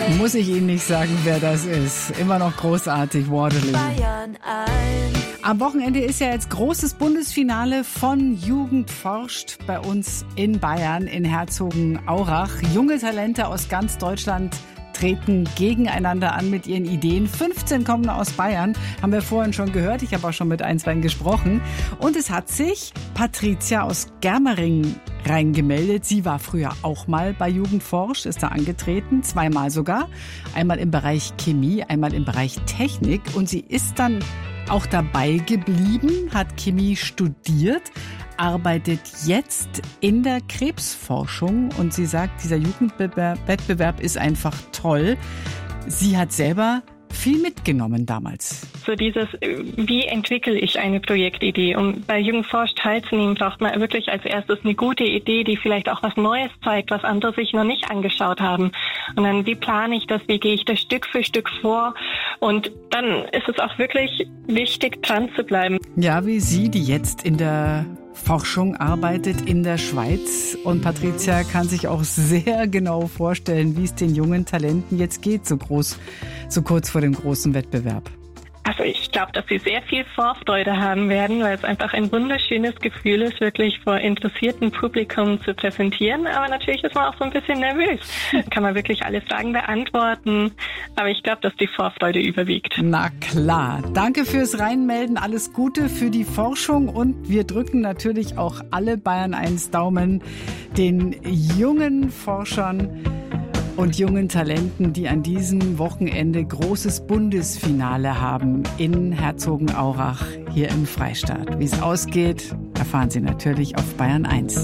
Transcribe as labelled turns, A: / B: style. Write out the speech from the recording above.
A: Muss ich Ihnen nicht sagen, wer das ist. Immer noch großartig, Waterloo.
B: Bayern 1.
A: Am Wochenende ist ja jetzt großes Bundesfinale von Jugend forscht bei uns in Bayern, in Herzogenaurach. Junge Talente aus ganz Deutschland treten gegeneinander an mit ihren Ideen. 15 kommen aus Bayern, haben wir vorhin schon gehört. Ich habe auch schon mit ein, zwei gesprochen. Und es hat sich Patricia aus Germering reingemeldet. Sie war früher auch mal bei Jugend forscht, ist da angetreten, zweimal sogar. Einmal im Bereich Chemie, einmal im Bereich Technik. Und sie ist dann auch dabei geblieben, hat Chemie studiert, arbeitet jetzt in der Krebsforschung und sie sagt, dieser Jugendwettbewerb ist einfach toll. Sie hat selber viel mitgenommen damals.
C: So dieses, wie entwickle ich eine Projektidee? Und bei Jugend forscht teilzunehmen, braucht man wirklich als erstes eine gute Idee, die vielleicht auch was Neues zeigt, was andere sich noch nicht angeschaut haben. Und dann, wie plane ich das, wie gehe ich das Stück für Stück vor? Und dann ist es auch wirklich wichtig, dran zu bleiben.
A: Ja, wie Sie, die jetzt in der Forschung arbeitet in der Schweiz. Und Patricia kann sich auch sehr genau vorstellen, wie es den jungen Talenten jetzt geht, so kurz vor dem großen Wettbewerb.
C: Also ich glaube, dass sie sehr viel Vorfreude haben werden, weil es einfach ein wunderschönes Gefühl ist, wirklich vor interessiertem Publikum zu präsentieren. Aber natürlich ist man auch so ein bisschen nervös. Kann man wirklich alle Fragen beantworten. Aber ich glaube, dass die Vorfreude überwiegt.
A: Na klar. Danke fürs Reinmelden. Alles Gute für die Forschung. Und wir drücken natürlich auch alle Bayern 1 Daumen den jungen Forschern und jungen Talenten, die an diesem Wochenende großes Bundesfinale haben in Herzogenaurach hier im Freistaat. Wie es ausgeht, erfahren Sie natürlich auf Bayern 1.